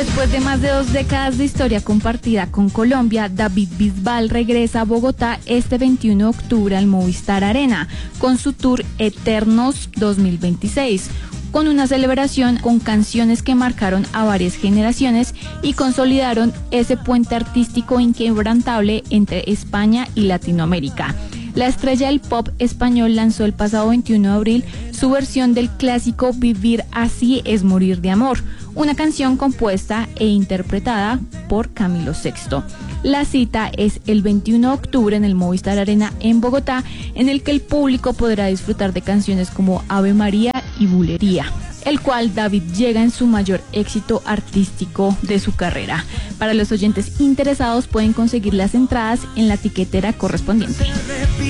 Después de más de 2 décadas de historia compartida con Colombia, David Bisbal regresa a Bogotá este 21 de octubre al Movistar Arena con su tour Eternos 2026, con una celebración con canciones que marcaron a varias generaciones y consolidaron ese puente artístico inquebrantable entre España y Latinoamérica. La estrella del pop español lanzó el pasado 21 de abril su versión del clásico Vivir así es morir de amor, una canción compuesta e interpretada por Camilo VI. La cita es el 21 de octubre en el Movistar Arena en Bogotá, en el que el público podrá disfrutar de canciones como Ave María y Bulería, el cual David llega en su mayor éxito artístico de su carrera. Para los oyentes interesados pueden conseguir las entradas en la tiquetera correspondiente.